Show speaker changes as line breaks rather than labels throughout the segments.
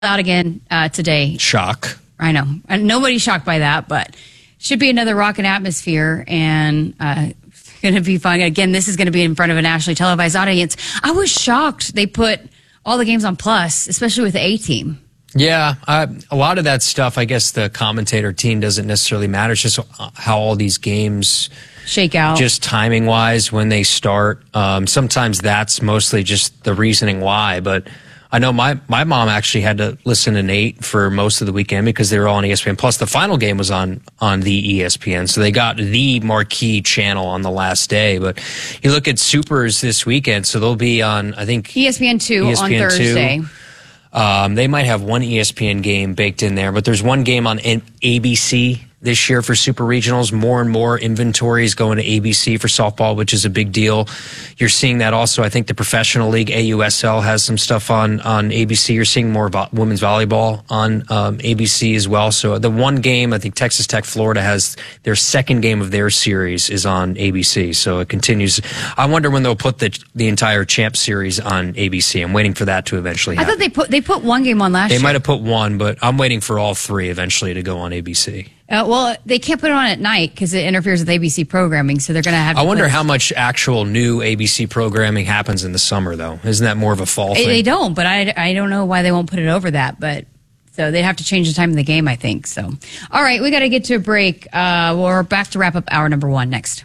out again today.
Shock.
I know. And nobody's shocked by that, but should be another rocking atmosphere and it's going to be fun. Again, this is going to be in front of a nationally televised audience. I was shocked they put all the games on Plus, especially with the A-Team.
Yeah, a lot of that stuff, I guess the commentator team doesn't necessarily matter. It's just how all these games
shake out.
Just timing-wise when they start. Sometimes that's mostly just the reasoning why. But I know my mom actually had to listen to Nate for most of the weekend because they were all on ESPN. Plus, the final game was on the ESPN. So they got the marquee channel on the last day. But you look at Supers this weekend, so they'll be on, I think...
ESPN2 on Thursday.
2. They might have one ESPN game baked in there, but there's one game on ABC this year for Super Regionals. More and more inventory is going to ABC for softball, which is a big deal. You're seeing that also. I think the Professional League, AUSL, has some stuff on ABC. You're seeing more about women's volleyball on ABC as well. So the one game, I think Texas Tech, Florida has their second game of their series is on ABC. So it continues. I wonder when they'll put the entire Champ Series on ABC. I'm waiting for that to eventually happen.
I thought they put one game on last year.
They might have put one, but I'm waiting for all three eventually to go on ABC.
Well, they can't put it on at night because it interferes with ABC programming, so they're going to have to...
I wonder how much actual new ABC programming happens in the summer, though. Isn't that more of a fall thing?
They don't, but I don't know why they won't put it over that, but... So they'd have to change the time of the game, I think. So, all right, we got to get to a break. We're back to wrap up hour number 1 next.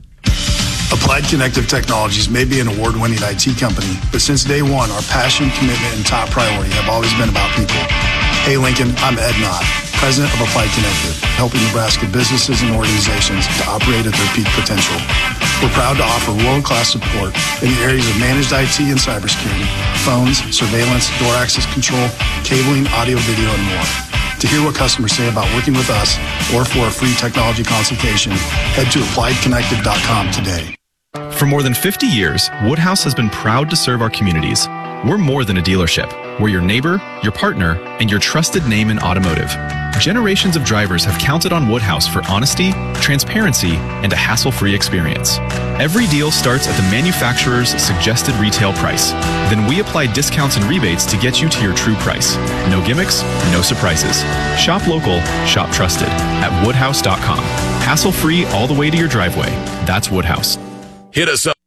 Applied Connective Technologies may be an award-winning IT company, but since day one, our passion, commitment, and top priority have always been about people. Hey, Lincoln, I'm Ed Knott, President of Applied Connective, helping Nebraska businesses and organizations to operate at their peak potential. We're proud to offer world-class support in the areas of managed IT and cybersecurity, phones, surveillance, door access control, cabling, audio, video, and more. To hear what customers say about working with us or for a free technology consultation, head to appliedconnective.com today.
For more than 50 years, Woodhouse has been proud to serve our communities. We're more than a dealership. We're your neighbor, your partner, and your trusted name in automotive. Generations of drivers have counted on Woodhouse for honesty, transparency, and a hassle-free experience. Every deal starts at the manufacturer's suggested retail price. Then we apply discounts and rebates to get you to your true price. No gimmicks, no surprises. Shop local, shop trusted at woodhouse.com. Hassle-free all the way to your driveway. That's Woodhouse.
Hit us up.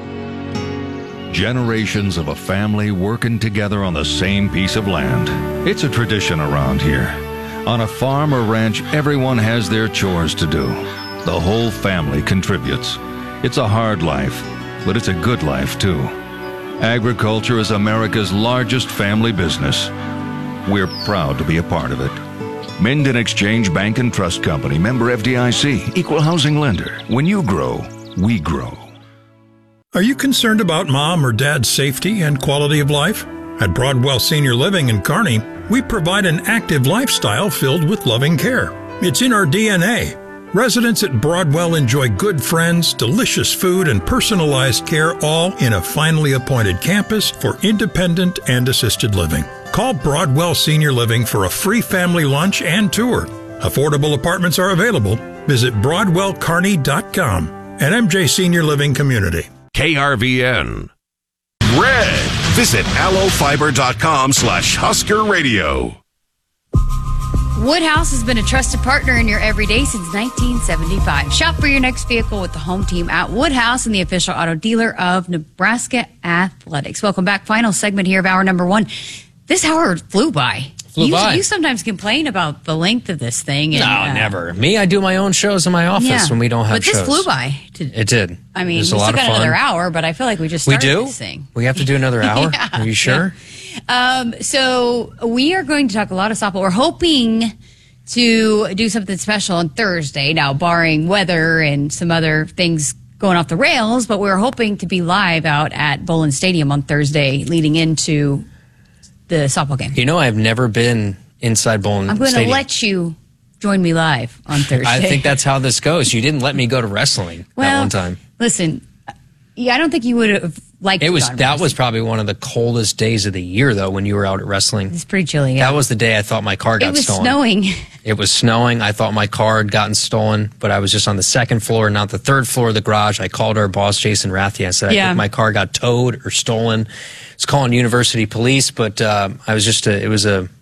Generations of a family working together on the same piece of land. It's a tradition around here. On a farm or ranch, everyone has their chores to do. The whole family contributes. It's a hard life, but it's a good life too. Agriculture is America's largest family business. We're proud to be a part of it. Minden Exchange Bank and Trust Company, member FDIC, equal housing lender. When you grow, we grow.
Are you concerned about mom or dad's safety and quality of life? At Broadwell Senior Living in Kearney, we provide an active lifestyle filled with loving care. It's in our DNA. Residents at Broadwell enjoy good friends, delicious food, and personalized care, all in a finely appointed campus for independent and assisted living. Call Broadwell Senior Living for a free family lunch and tour. Affordable apartments are available. Visit BroadwellKearney.com and MJ Senior Living Community.
KRVN. Red. Visit allofiber.com/Husker Radio.
Woodhouse has been a trusted partner in your everyday since 1975. Shop for your next vehicle with the home team at Woodhouse and the official auto dealer of Nebraska Athletics. Welcome back. Final segment here of hour number 1. This hour flew by. You sometimes complain about the length of this thing. And,
no, never. Me, I do my own shows in my office when we don't have shows.
But this flew by.
It did.
I mean, we still got another hour, but I feel like we just started this thing.
We have to do another hour?
Yeah.
Are you sure?
Yeah. So we are going to talk a lot of softball. We're hoping to do something special on Thursday, now barring weather and some other things going off the rails, but we're hoping to be live out at Bowlin Stadium on Thursday leading into the softball game.
You know, I've never been inside Bowlin Stadium.
I'm going to let you join me live on Thursday.
I think that's how this goes. You didn't let me go to wrestling that one time.
Listen, I don't think you would have like
It
to
was
go on
that
wrestling.
was probably one of the coldest days of the year, though, when you were out at wrestling.
It's pretty chilly. Yeah.
That was the day I thought my car got
It was
stolen.
snowing.
It was snowing. I thought my car had gotten stolen, but I was just on the second floor, not the third floor of the garage. I called our boss, Jason Rathie. I said, I think my car got towed or stolen. I was calling University Police, but I was just it was a